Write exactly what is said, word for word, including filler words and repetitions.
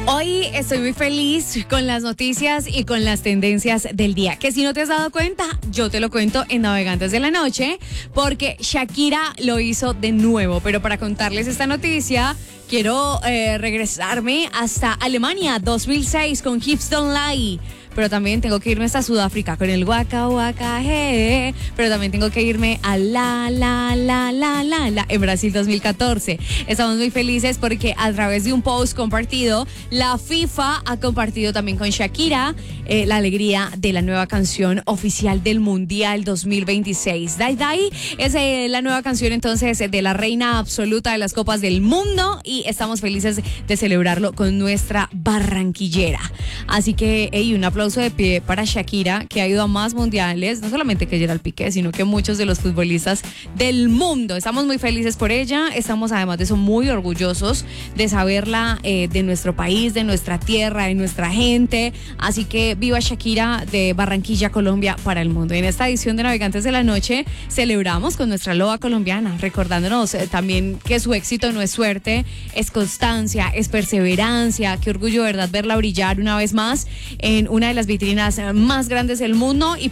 Hoy estoy muy feliz con las noticias y con las tendencias del día, que si no te has dado cuenta, yo te lo cuento en Navegantes de la Noche, porque Shakira lo hizo de nuevo. Pero para contarles esta noticia, quiero eh, regresarme hasta Alemania dos mil seis con Hips Don't Lie. Pero también tengo que irme hasta Sudáfrica con el Waka Waka He. Pero también tengo que irme a la la la la la la en Brasil dos mil catorce. Estamos muy felices porque a través de un post compartido, la FIFA ha compartido también con Shakira eh, la alegría de la nueva canción oficial del Mundial dos mil veintiséis. Dai Dai es eh, la nueva canción entonces de la reina absoluta de las copas del mundo y estamos felices de celebrarlo con nuestra barranquillera. Así que, hey, un aplauso de pie para Shakira, que ha ido a más mundiales, no solamente que Gerald Piqué, sino que muchos de los futbolistas del mundo. Estamos muy felices por ella, estamos además de eso muy orgullosos de saberla eh, de nuestro país, de nuestra tierra, de nuestra gente. Así que viva Shakira de Barranquilla, Colombia, para el mundo. Y en esta edición de Navegantes de la Noche celebramos con nuestra loba colombiana, recordándonos eh, también que su éxito no es suerte, es constancia, es perseverancia. Qué orgullo, de verdad, verla brillar una vez más en una de las vitrinas más grandes del mundo. Y